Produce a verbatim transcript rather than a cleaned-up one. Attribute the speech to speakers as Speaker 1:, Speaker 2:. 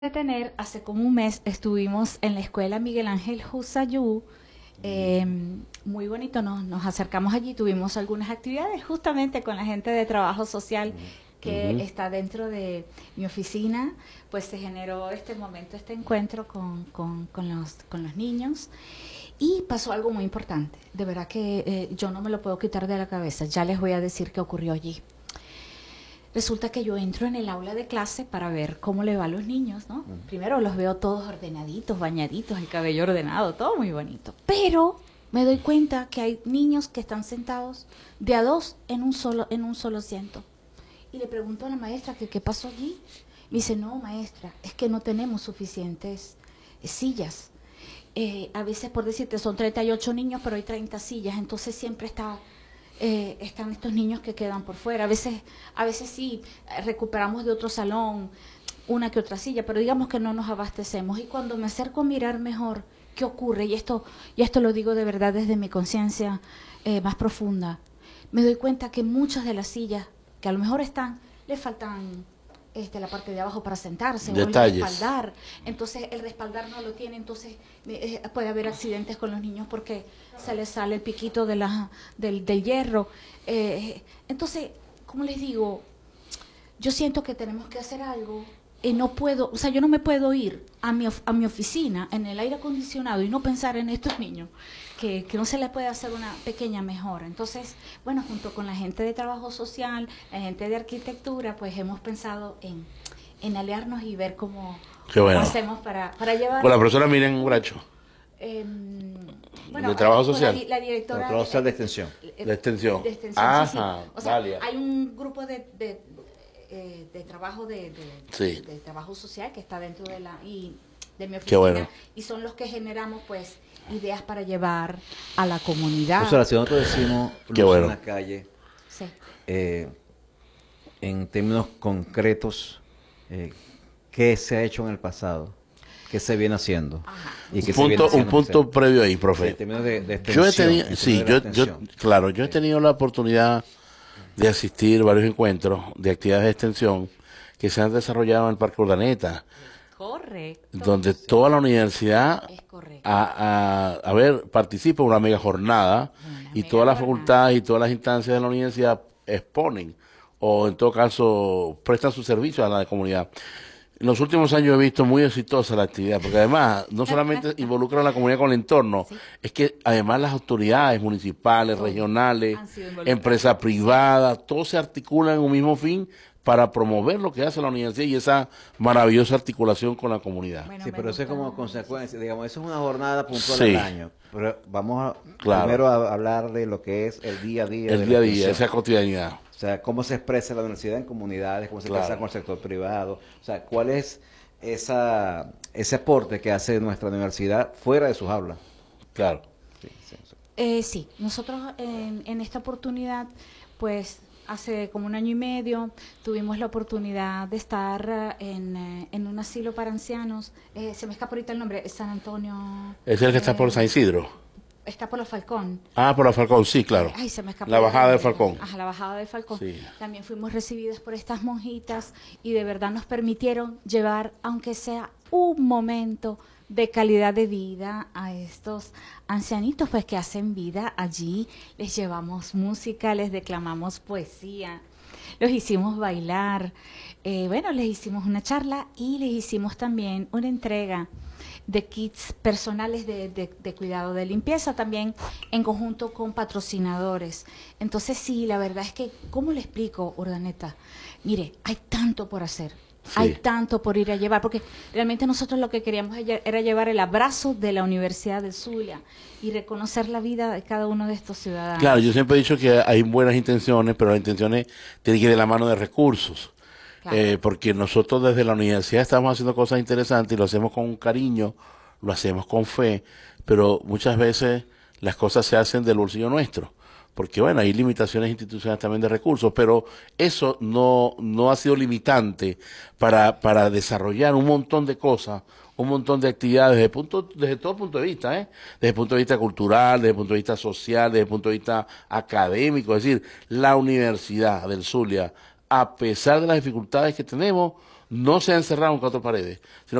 Speaker 1: de tener, hace como un mes estuvimos en la escuela Miguel Ángel Husayú, eh, muy bonito, nos, nos acercamos allí, tuvimos algunas actividades justamente con la gente de trabajo social que uh-huh. está dentro de mi oficina, pues se generó este momento, este encuentro con, con, con, los, con los niños y pasó algo muy importante, de verdad que eh, yo no me lo puedo quitar de la cabeza, ya les voy a decir qué ocurrió allí. Resulta que yo entro en el aula de clase para ver cómo le va a los niños, ¿no? Uh-huh. Primero los veo todos ordenaditos, bañaditos, el cabello ordenado, todo muy bonito. Pero me doy cuenta que hay niños que están sentados de a dos en un solo, en un solo asiento. Y le pregunto a la maestra que qué pasó allí. Me dice, no, maestra, es que no tenemos suficientes eh, sillas. Eh, a veces, por decirte, son treinta y ocho niños, pero hay treinta sillas, entonces siempre está... Eh, están estos niños que quedan por fuera. A veces, a veces sí, recuperamos de otro salón una que otra silla, pero digamos que no nos abastecemos. Y cuando me acerco a mirar mejor qué ocurre, y esto, y esto lo digo de verdad desde mi conciencia eh, más profunda, me doy cuenta que muchas de las sillas que a lo mejor están, le faltan este, la parte de abajo para sentarse,
Speaker 2: detalles.
Speaker 1: O el respaldar. Entonces el respaldar no lo tiene, entonces eh, puede haber accidentes con los niños porque se les sale el piquito de la, del, del hierro. Eh, entonces, como les digo, yo siento que tenemos que hacer algo y no puedo, o sea, yo no me puedo ir a mi, a mi oficina en el aire acondicionado y no pensar en estos niños, que, que no se les puede hacer una pequeña mejora. Entonces, bueno, junto con la gente de trabajo social, la gente de arquitectura, pues hemos pensado en, en aliarnos y ver cómo,
Speaker 2: bueno.
Speaker 1: cómo hacemos para, para llevar...
Speaker 2: Con la profesora Miren Bracho.
Speaker 1: Eh, bueno,
Speaker 2: ¿de trabajo social?
Speaker 1: La, la directora...
Speaker 3: No, trabajo social de extensión.
Speaker 2: De extensión.
Speaker 1: De extensión,
Speaker 2: Ajá,
Speaker 1: sí, sí. O sea,
Speaker 2: vale.
Speaker 1: hay un grupo de... de Eh, de trabajo de, de,
Speaker 2: sí.
Speaker 1: de, de trabajo social que está dentro de la y de mi oficina.
Speaker 2: Qué bueno.
Speaker 1: Y son los que generamos pues ideas para llevar a la comunidad.
Speaker 3: O sea, si nosotros decimos
Speaker 2: Qué
Speaker 3: luz
Speaker 2: bueno.
Speaker 3: en la calle,
Speaker 1: sí.
Speaker 3: eh, en términos concretos, eh, ¿qué se ha hecho en el pasado? ¿Qué se viene haciendo?
Speaker 1: Ajá.
Speaker 3: Y
Speaker 2: un
Speaker 3: que
Speaker 2: punto, un punto previo ahí, profe.
Speaker 3: En términos de, de
Speaker 2: yo he
Speaker 3: extensión,
Speaker 2: tenido, sí, yo, yo, claro, yo he tenido la oportunidad de asistir a varios encuentros de actividades de extensión que se han desarrollado en el Parque Urdaneta.
Speaker 1: Correcto.
Speaker 2: Donde toda la universidad a, a, a ver, participa en una mega jornada una y mega todas las facultades y todas las instancias de la universidad exponen o en todo caso prestan su servicio a la comunidad. En los últimos años he visto muy exitosa la actividad, porque además no solamente involucra a la comunidad con el entorno, sí. es que además las autoridades municipales, oh, regionales, empresas privadas, sí. todos se articulan en un mismo fin para promover lo que hace la universidad y esa maravillosa articulación con la comunidad.
Speaker 3: Bueno, sí, pero eso es como consecuencia, digamos, eso es una jornada puntual
Speaker 2: sí.
Speaker 3: del año. Pero vamos a, claro. primero a hablar de lo que es el día a día.
Speaker 2: El día a día, esa cotidianidad.
Speaker 3: O sea, cómo se expresa la universidad en comunidades, cómo se claro. expresa con el sector privado. O sea, cuál es esa ese aporte que hace nuestra universidad fuera de sus aulas.
Speaker 2: Claro.
Speaker 1: Sí, sí, sí. Eh, sí. nosotros en, en esta oportunidad, pues hace como un año y medio tuvimos la oportunidad de estar en, en un asilo para ancianos. Eh, se me escapa ahorita el nombre, San Antonio.
Speaker 2: ¿Es el que
Speaker 1: eh,
Speaker 2: está por San Isidro?
Speaker 1: Está por la Falcón.
Speaker 2: Ah, por la Falcón, sí, claro.
Speaker 1: Ay, se me escapó.
Speaker 2: La bajada del Falcón.
Speaker 1: Ajá, la bajada del Falcón.
Speaker 2: Sí.
Speaker 1: También fuimos recibidas por estas monjitas y de verdad nos permitieron llevar, aunque sea un momento de calidad de vida a estos ancianitos, pues que hacen vida allí. Les llevamos música, les declamamos poesía, los hicimos bailar. Eh, bueno, les hicimos una charla y les hicimos también una entrega de kits personales de, de, de cuidado de limpieza, también en conjunto con patrocinadores. Entonces sí, la verdad es que, ¿cómo le explico, Urdaneta? Mire, hay tanto por hacer, sí. hay tanto por ir a llevar, porque realmente nosotros lo que queríamos era llevar el abrazo de la Universidad del Zulia y reconocer la vida de cada uno de estos ciudadanos.
Speaker 2: Claro, yo siempre he dicho que hay buenas intenciones, pero las intenciones tienen que ir de la mano de recursos. Claro. Eh, porque nosotros desde la universidad estamos haciendo cosas interesantes y lo hacemos con cariño, lo hacemos con fe, pero muchas veces las cosas se hacen del bolsillo nuestro, porque bueno, hay limitaciones institucionales también de recursos, pero eso no, no ha sido limitante para, para desarrollar un montón de cosas, un montón de actividades desde, punto, desde todo punto de vista, ¿eh? desde el punto de vista cultural, desde el punto de vista social, desde el punto de vista académico, es decir, la Universidad del Zulia, a pesar de las dificultades que tenemos, no se ha encerrado en cuatro paredes, sino